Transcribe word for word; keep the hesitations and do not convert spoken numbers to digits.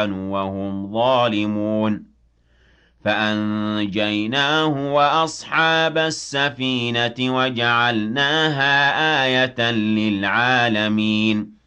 وهم ظالمون فأنجيناه وأصحاب السفينة وجعلناها آية للعالمين